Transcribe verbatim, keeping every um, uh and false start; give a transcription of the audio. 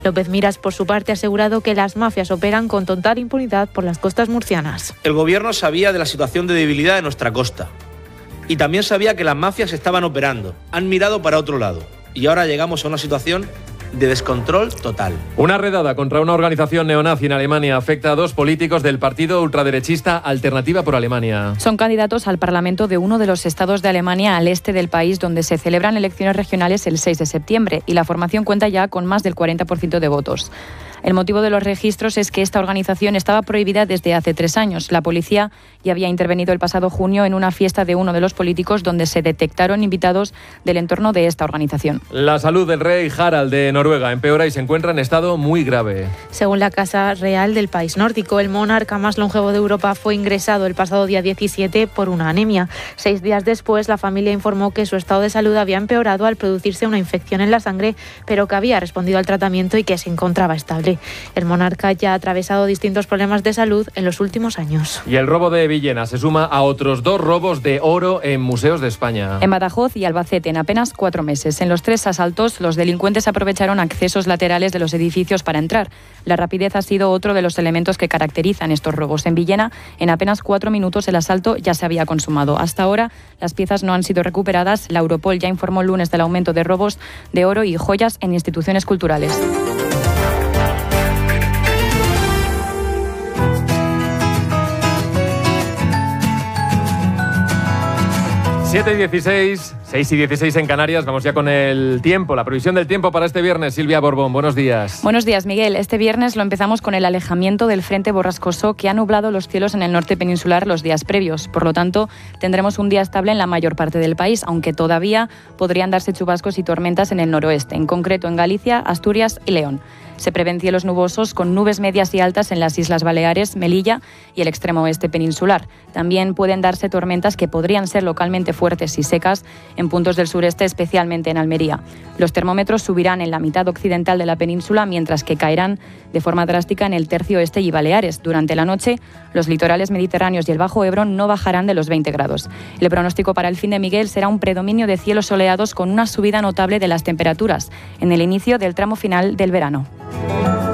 López Miras, por su parte, ha asegurado que las mafias operan con total impunidad por las costas murcianas. El gobierno sabía de la situación de debilidad de nuestra costa y también sabía que las mafias estaban operando. Han mirado para otro lado y ahora llegamos a una situación de descontrol total. Una redada contra una organización neonazi en Alemania afecta a dos políticos del partido ultraderechista Alternativa por Alemania. Son candidatos al Parlamento de uno de los estados de Alemania al este del país, donde se celebran elecciones regionales el seis de septiembre, y la formación cuenta ya con más del cuarenta por ciento de votos. El motivo de los registros es que esta organización estaba prohibida desde hace tres años. La policía ya había intervenido el pasado junio en una fiesta de uno de los políticos donde se detectaron invitados del entorno de esta organización. La salud del rey Harald de Noruega empeora y se encuentra en estado muy grave. Según la Casa Real del país nórdico, el monarca más longevo de Europa fue ingresado el pasado día diecisiete por una anemia. Seis días después, la familia informó que su estado de salud había empeorado al producirse una infección en la sangre, pero que había respondido al tratamiento y que se encontraba estable. El monarca ya ha atravesado distintos problemas de salud en los últimos años. Y el robo de Villena se suma a otros dos robos de oro en museos de España. En Badajoz y Albacete en apenas cuatro meses. En los tres asaltos, los delincuentes aprovecharon accesos laterales de los edificios para entrar. La rapidez ha sido otro de los elementos que caracterizan estos robos. En Villena, en apenas cuatro minutos el asalto ya se había consumado. Hasta ahora, las piezas no han sido recuperadas. La Europol ya informó el lunes del aumento de robos de oro y joyas en instituciones culturales. siete y dieciséis, seis y dieciséis en Canarias. Vamos ya con el tiempo, la previsión del tiempo para este viernes. Silvia Borbón, buenos días. Buenos días, Miguel. Este viernes lo empezamos con el alejamiento del frente borrascoso que ha nublado los cielos en el norte peninsular los días previos. Por lo tanto, tendremos un día estable en la mayor parte del país, aunque todavía podrían darse chubascos y tormentas en el noroeste, en concreto en Galicia, Asturias y León. Se prevén cielos nubosos con nubes medias y altas en las Islas Baleares, Melilla y el extremo oeste peninsular. También pueden darse tormentas que podrían ser localmente fuertes y secas en puntos del sureste, especialmente en Almería. Los termómetros subirán en la mitad occidental de la península, mientras que caerán de forma drástica en el tercio oeste y Baleares. Durante la noche, los litorales mediterráneos y el Bajo Ebro no bajarán de los veinte grados. El pronóstico para el fin de Miguel será un predominio de cielos soleados con una subida notable de las temperaturas en el inicio del tramo final del verano.